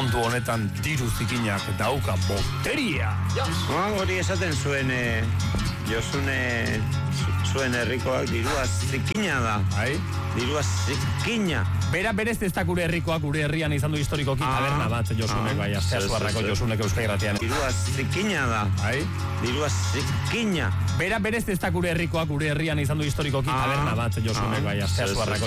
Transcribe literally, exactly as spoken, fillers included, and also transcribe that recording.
kontu honetan diru zikinak dauka boteria. No, hori esaten zuen, eh, Josune zuen herrikoak dirua zikina da. Bai? Dirua zikina. Bera berez ez da gure herrikoak, gure herrian izan du historikoki taberna bat, Josunek, bai, astea zuarrako Josunek Euskal Irratian. Dirua zikina da. Bai? Dirua zikina. Bera berez ez da gure herrikoak, gure herrian izan du historikoki taberna bat, Josunek, bai, astea zuarrako